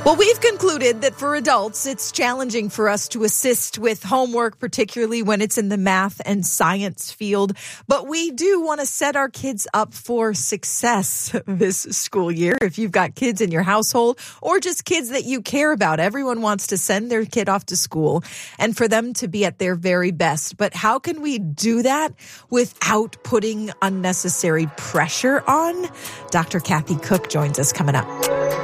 Well, we've concluded that for adults, it's challenging for us to assist with homework, particularly when it's in the math and science field. But we do want to set our kids up for success this school year. If you've got kids in your household or just kids that you care about, everyone wants to send their kid off to school and for them to be at their very best. But how can we do that without putting unnecessary pressure on? Dr. Kathy Cook joins us coming up.